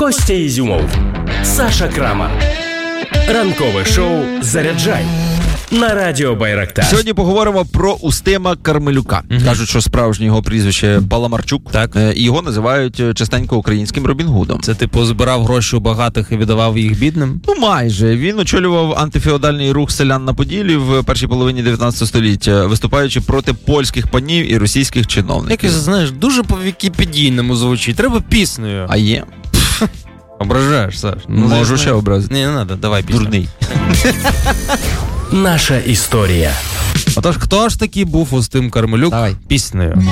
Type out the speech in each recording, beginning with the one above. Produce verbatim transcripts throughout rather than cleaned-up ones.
Костя Ізюмов, Саша Крамар. Ранкове шоу «Заряджай» на радіо Байрактар. Сьогодні поговоримо про Устима Кармелюка. Угу. Кажуть, що справжнє його прізвище Паламарчук. Так. І його називають частенько українським Робін Гудом. Це типу збирав гроші у багатих і віддавав їх бідним? Ну майже. Він очолював антифеодальний рух селян на Поділлі в першій половині дев'ятнадцятого століття, виступаючи проти польських панів і російських чиновників. Якось, знаєш, дуже по вікіпедійному звучить. Треба піснею. А є? Ображаєш, Саш? Ну, можу ще образити. Ні, не треба, давай пісню. Дурний. Наша історія. Отож, хто ж такий був Устим Кармелюк? Давай. Піснею.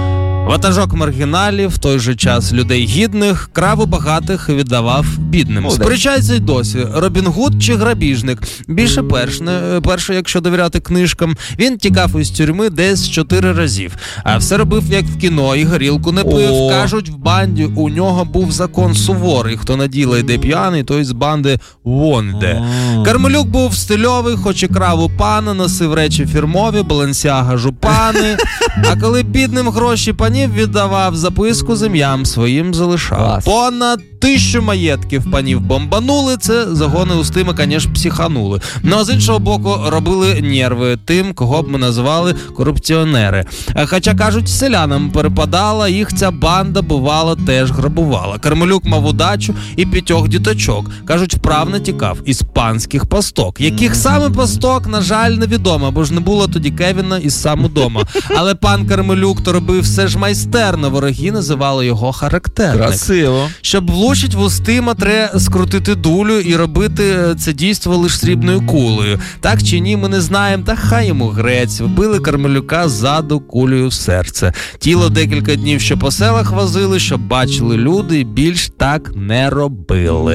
Ватажок маргіналів, в той же час людей гідних, краву багатих віддавав бідним. Сперечається й досі, Робін Гуд чи грабіжник. Більше перше, перше, якщо довіряти книжкам. Він тікав із тюрми десь чотири разів. А все робив, як в кіно, і горілку не пив. О. Кажуть, в банді у нього був закон суворий. Хто на діло йде п'яний, той з банди вон йде. Кармелюк був стильовий, хоч і краву пана, носив речі фірмові, балансяга жупани. А коли бідним гроші панів віддавав, записку зем'ям своїм залишав. Клас. Понад тисячу маєтків панів бомбанули, це загони Устима, конечно, психанули. Ну, а з іншого боку, робили нерви тим, кого б ми називали корупціонери. Хоча, кажуть, селянам перепадала, їх ця банда, бувало, теж грабувала. Кармелюк мав удачу і п'ятьох діточок. Кажуть, вправно тікав із панських пасток. Яких саме пасток, на жаль, невідомо, бо ж не було тоді Кевіна із сам удома. Але пан Кармелюк то робив все ж майстерно, вороги називали його характерник. Красиво. Щоб влучить в Устима, треба скрутити дулю і робити це дійство лише срібною кулею. Так чи ні, ми не знаємо, та хай йому грець. Вбили Кармелюка ззаду кулею в серце. Тіло декілька днів ще по селах возили, щоб бачили люди, і більш так не робили.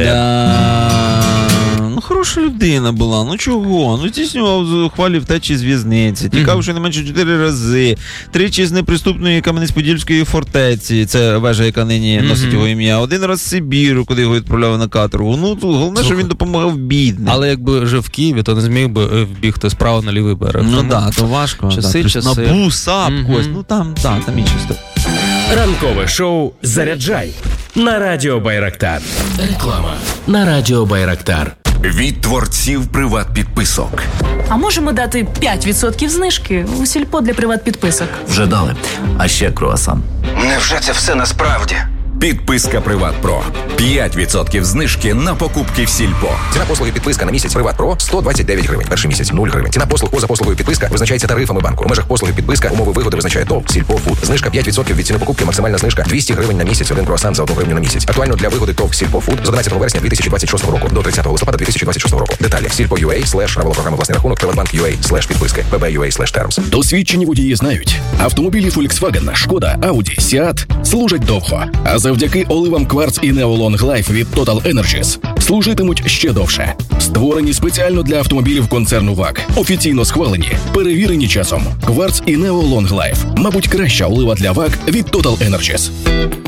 Да. Ну, хороша людина була, ну чого? Ну, здійснював хвалі втечі з в'язниці, тікав щонайменше чотири рази, тричі з неприступної Кам'янець-Подільської фортеці, це вежа, яка нині носить mm-hmm. його ім'я, один раз з Сибіру, куди його відправляли на каторгу. Ну, головне, що він допомагав бідним. Але якби жив в Києві, то не зміг би вбігти справа на лівий берег. Ну, так, да, то важко. Часи, да. часи. Набу, САП, mm-hmm. Кость, ну там, так, там інші історії. Ранкове шоу «Заряджай» на радіо Байрактар. Реклама на радіо Байрактар. Від творців приват-підписок. А можемо дати п'ять відсотків знижки у сільпо для приват-підписок? Вже дали. А ще круасан. Невже це все насправді? Підписка Приват Про. п'ять відсотків знижки на покупки в сільпо. Ціна послуги підписка на місяць Приват Про сто двадцять дев'ять гривень. Перший місяць нуль гривень. Ціна послуг поза послугою підписка визначається тарифами банку. У межах послуги підписка умови вигоди визначає ТОВ Сільпо Фуд. Знижка п'ять відсотків від ціни покупки. Максимальна знижка двісті гривень на місяць. Один круасан за одну гривню на місяць. Актуально для вигоди ТОВ Сільпо Фуд з одинадцятого вересня дві тисячі двадцять шостого року до тридцятого листопада дві тисячі двадцять шостого року. Деталі сільпо.ua слеш правила програми власний рахунок приватбанк.ua слеш підписки pb.ua слеш terms. Досвідчені водії знають. Автомобілі Volkswagen, Шкода, Audi, Seat служать довго. А завдяки оливам Кварц і Neolong Life від Total Energies служитимуть ще довше. Створені спеціально для автомобілів концерну ВАГ. Офіційно схвалені, перевірені часом. Кварц і Neolong Life. Мабуть, краща олива для ВАГ від Total Energies.